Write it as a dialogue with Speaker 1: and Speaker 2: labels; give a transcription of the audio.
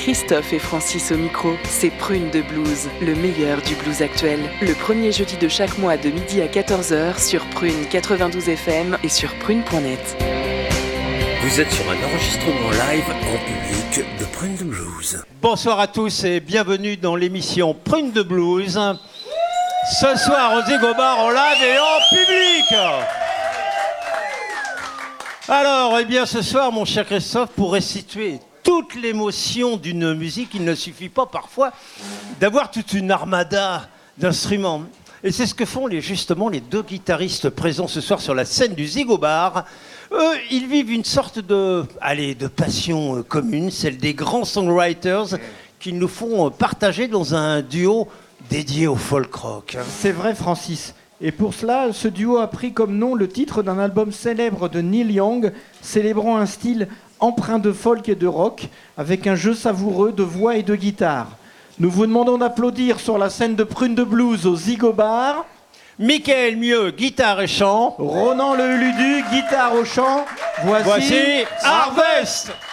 Speaker 1: Christophe et Francis au micro, c'est Prune de Blues, le meilleur du blues actuel. Le premier jeudi de chaque mois de midi à 14h sur Prune 92 FM et sur prune.net.
Speaker 2: Vous êtes sur un enregistrement live en public de Prune de Blues.
Speaker 3: Bonsoir à tous et bienvenue dans l'émission Prune de Blues. Ce soir, au Zigo Bar en live et en public. Alors, ce soir, mon cher Christophe, pour restituer toute l'émotion d'une musique, il ne suffit pas parfois d'avoir toute une armada d'instruments. Et c'est ce que font justement les deux guitaristes présents ce soir sur la scène du Zigo Bar. Eux, ils vivent une sorte de passion commune, celle des grands songwriters qu'ils nous font partager dans un duo dédié au folk rock.
Speaker 4: C'est vrai, Francis. Et pour cela, ce duo a pris comme nom le titre d'un album célèbre de Neil Young, célébrant un style empreint de folk et de rock, avec un jeu savoureux de voix et de guitare. Nous vous demandons d'applaudir sur la scène de Prune de Blues au Zigo Bar
Speaker 3: Michael Mieux, guitare et chant.
Speaker 4: Ronan Le Huludu, guitare au chant. Voici
Speaker 3: Harvest.